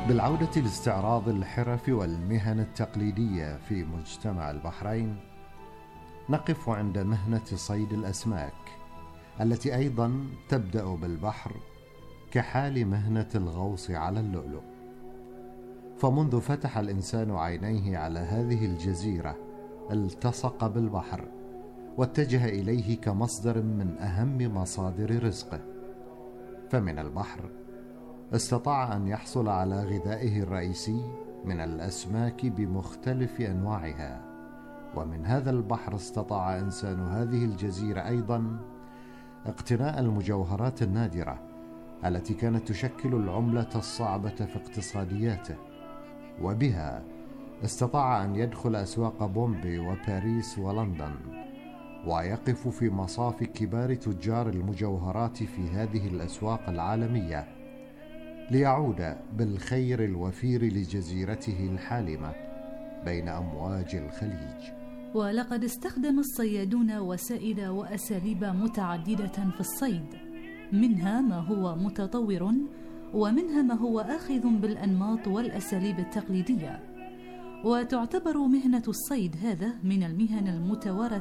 بالعودة لاستعراض الحرف والمهن التقليدية في مجتمع البحرين، نقف عند مهنة صيد الأسماك التي أيضا تبدأ بالبحر، كحال مهنة الغوص على اللؤلؤ. فمنذ فتح الإنسان عينيه على هذه الجزيرة التصق بالبحر واتجه إليه كمصدر من أهم مصادر رزقه. فمن البحر استطاع أن يحصل على غذائه الرئيسي من الأسماك بمختلف أنواعها، ومن هذا البحر استطاع إنسان هذه الجزيرة أيضا اقتناء المجوهرات النادرة التي كانت تشكل العملة الصعبة في اقتصادياته، وبها استطاع أن يدخل أسواق بومبي وباريس ولندن ويقف في مصاف كبار تجار المجوهرات في هذه الأسواق العالمية، ليعود بالخير الوفير لجزيرته الحالمة بين أمواج الخليج. ولقد استخدم الصيادون وسائل وأساليب متعددة في الصيد، منها ما هو متطور ومنها ما هو آخذ بالأنماط والأساليب التقليدية. وتعتبر مهنة الصيد هذا من المهن المتوارثة